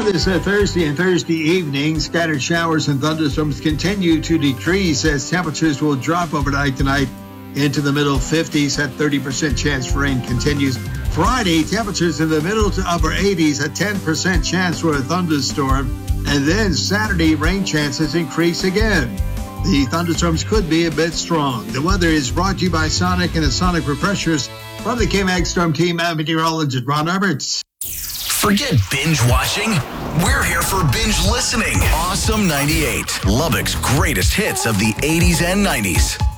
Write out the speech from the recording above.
This Thursday and Thursday evening, scattered showers and thunderstorms continue to decrease as temperatures will drop overnight tonight into the middle 50s. That 30% chance for rain continues. Friday, temperatures in the middle to upper 80s, a 10% chance for a thunderstorm. And then Saturday, rain chances increase again. The thunderstorms could be a bit strong. The weather is brought to you by Sonic and the Sonic Refreshers from the KMAX Storm Team. I'm meteorologist Ron Roberts. Forget binge watching. We're here for binge listening. Awesome 98, Lubbock's greatest hits of the 80s and 90s.